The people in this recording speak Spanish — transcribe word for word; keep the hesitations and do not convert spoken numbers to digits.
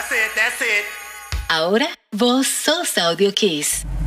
That's it, that's it. Ahora vos sos Audio Kiss.